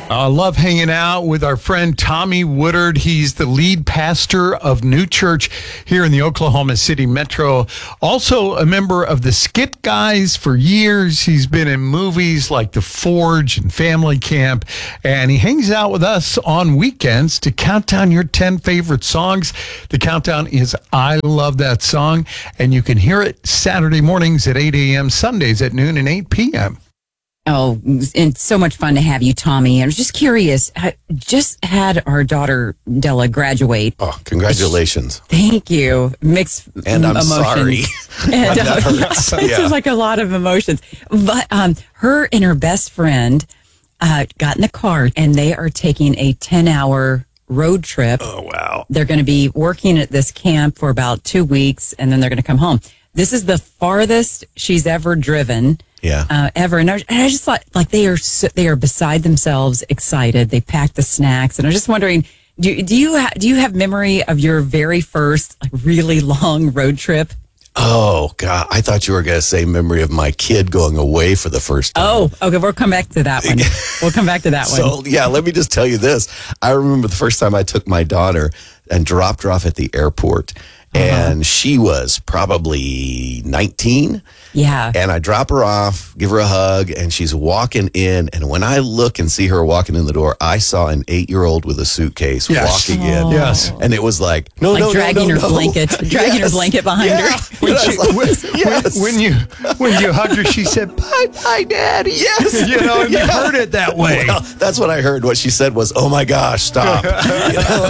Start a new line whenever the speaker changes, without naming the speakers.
I love hanging out with our friend Tommy Woodard. He's the lead pastor of New Church here in the Oklahoma City Metro. Also a member of the Skit Guys for years. He's been in movies like The Forge and Family Camp, and he hangs out with us on weekends to count down your 10 favorite songs. The countdown is I Love That Song, and you can hear it Saturday mornings at 8 a.m., Sundays at noon and 8 p.m.
Oh, and so much fun to have you, Tommy. I was just curious. I just had our daughter, Della, graduate.
Oh, congratulations.
Thank you. Mixed
And I'm
emotions.
sorry.
And,
That hurts.
It's just like a lot of emotions. But her and her best friend got in the car, and they are taking a 10-hour road trip.
Oh, wow.
They're going to be working at this camp for about 2 weeks, and then they're going to come home. This is the farthest she's ever driven.
Yeah.
Ever. And I just thought, like, they are beside themselves excited. They packed the snacks. And I was just wondering, do you have memory of your very first, like, really long road trip?
Oh, God. I thought you were going to say memory of my kid going away for the first time.
Oh, okay. We'll come back to that one. We'll come back to that one.
So, yeah, let me just tell you this. I remember the first time I took my daughter and dropped her off at the airport. And she was probably 19.
Yeah.
And I drop her off, give her a hug, and she's walking in. And when I look and see her walking in the door, I saw an 8-year-old with a suitcase walking in.
Yes.
And it was like, no,
dragging her blanket behind her.
When you hugged her, she said, "Bye, Daddy."
Yes.
You know, and you heard it that way.
Well, that's what I heard. What she said was, "Oh my gosh, stop." You know?